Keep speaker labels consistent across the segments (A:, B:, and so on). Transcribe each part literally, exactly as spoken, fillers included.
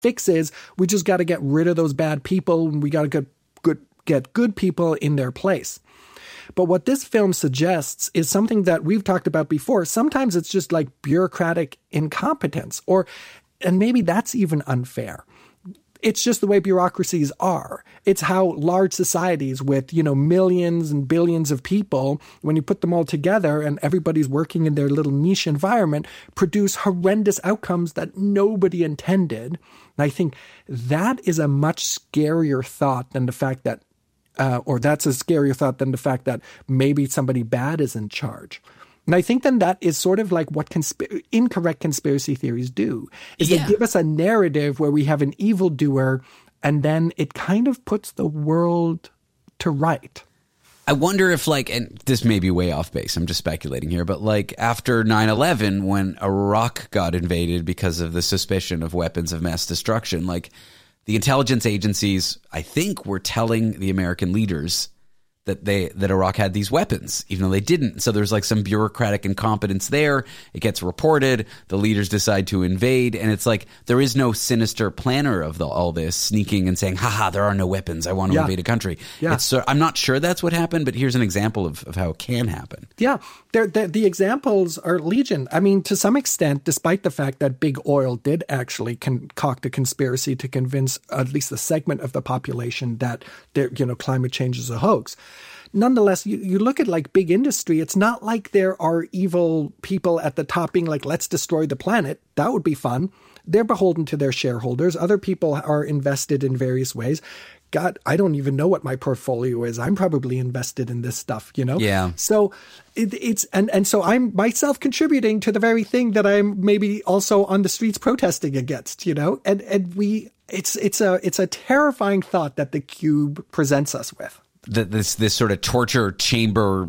A: fix is we just got to get rid of those bad people and we got to get good, get good people in their place. But what this film suggests is something that we've talked about before. Sometimes it's just like bureaucratic incompetence, or, and maybe that's even unfair. It's just the way bureaucracies are. It's how large societies with, you know, millions and billions of people, when you put them all together and everybody's working in their little niche environment, produce horrendous outcomes that nobody intended. And I think that is a much scarier thought than the fact that, uh, or that's a scarier thought than the fact that maybe somebody bad is in charge. And I think then that is sort of like what consp- incorrect conspiracy theories do, is yeah. they give us a narrative where we have an evildoer and then it kind of puts the world to right.
B: I wonder if, like, and this may be way off base, I'm just speculating here, but like after nine eleven, when Iraq got invaded because of the suspicion of weapons of mass destruction, like the intelligence agencies, I think, were telling the American leaders that they that Iraq had these weapons, even though they didn't. So there's like some bureaucratic incompetence there. It gets reported. The leaders decide to invade. And it's like there is no sinister planner of the, all this sneaking and saying, haha, there are no weapons. I want to yeah. invade a country. Yeah. It's, so, I'm not sure that's what happened, but here's an example of, of how it can happen.
A: Yeah, they're, they're, the examples are legion. I mean, to some extent, despite the fact that big oil did actually concoct a conspiracy to convince at least a segment of the population that you know climate change is a hoax. Nonetheless, you, you look at like big industry, it's not like there are evil people at the top being like, let's destroy the planet. That would be fun. They're beholden to their shareholders. Other people are invested in various ways. God, I don't even know what my portfolio is. I'm probably invested in this stuff, you know?
B: Yeah.
A: So it, it's, and, and so I'm myself contributing to the very thing that I'm maybe also on the streets protesting against, you know? And, and we, it's, it's a, it's a terrifying thought that the Cube presents us with.
B: The, this this sort of torture chamber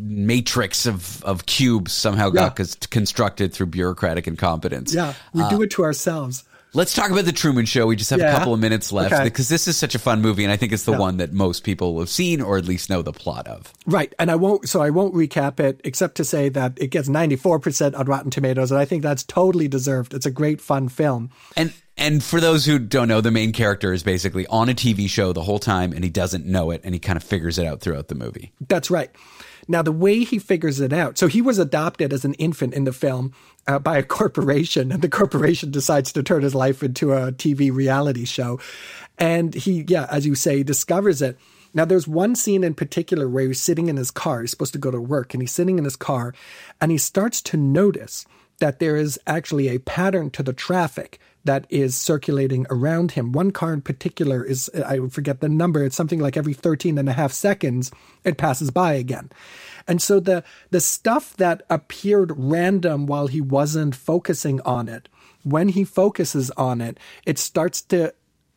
B: matrix of, of cubes somehow
A: yeah.
B: got cons- constructed through bureaucratic incompetence.
A: Yeah, we
B: uh,
A: do it to ourselves.
B: Let's talk about The Truman Show. We just have
A: yeah.
B: a couple of minutes left
A: okay.
B: because this is such a fun movie, and I think it's the
A: yeah.
B: one that most people have seen or at least know the plot of.
A: Right, and I won't. So I won't recap it except to say that it gets ninety-four percent on Rotten Tomatoes, and I think that's totally deserved. It's a great, fun film.
B: And and for those who don't know, the main character is basically on a T V show the whole time, and he doesn't know it, and he kind of figures it out throughout the movie.
A: That's right. Now, the way he figures it out, so he was adopted as an infant in the film uh, by a corporation, and the corporation decides to turn his life into a T V reality show. And he, yeah, as you say, discovers it. Now, there's one scene in particular where he's sitting in his car. He's supposed to go to work, and he's sitting in his car, and he starts to notice that there is actually a pattern to the traffic that is circulating around him. One car in particular is, I forget the number, it's something like every thirteen and a half seconds, it passes by again. And so the, the stuff that appeared random while he wasn't focusing on it, when he focuses on it, it starts to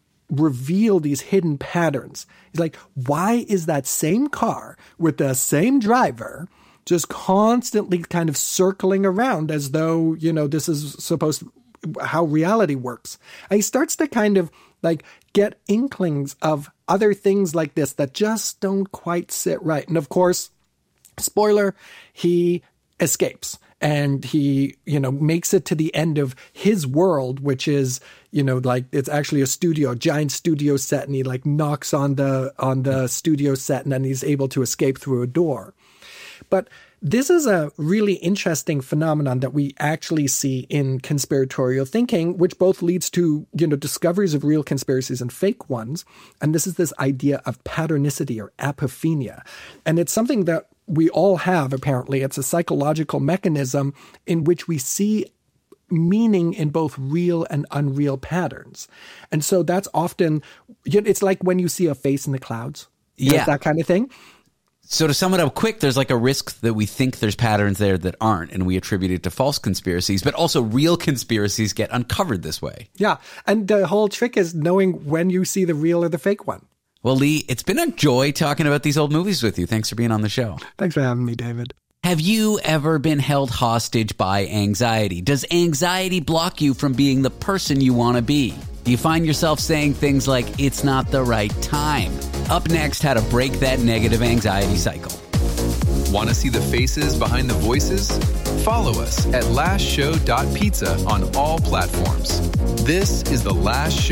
A: reveal these hidden patterns. He's like, why is that same car with the same driver just constantly kind of circling around as though, you know, this is supposed to how reality works. And he starts to kind of like get inklings of other things like this that just don't quite sit right. And of course, spoiler, he escapes and he, you know, makes it to the end of his world, which is, you know, like it's actually a studio, a giant studio set, and he like knocks on the on the studio set and then he's able to escape through a door. But this is a really interesting phenomenon that we actually see in conspiratorial thinking, which both leads to, you know, discoveries of real conspiracies and fake ones. And this is this idea of patternicity or apophenia. And it's something that we all have, apparently. It's a psychological mechanism in which we see meaning in both real and unreal patterns. And so that's often, you know, it's like when you see a face in the clouds. You know,
B: yeah.
A: that kind of thing.
B: So to sum it up quick, there's like a risk that we think there's patterns there that aren't, and we attribute it to false conspiracies, but also real conspiracies get uncovered this way.
A: Yeah. And the whole trick is knowing when you see the real or the fake one.
B: Well, Lee, it's been a joy talking about these old movies with you. Thanks for being on the show.
A: Thanks for having me, David.
B: Have you ever been held hostage by anxiety? Does anxiety block you from being the person you want to be? Do you find yourself saying things like, it's not the right time? Up next, how to break that negative anxiety cycle.
C: Want to see the faces behind the voices? Follow us at last show dot pizza on all platforms. This is The Last Show.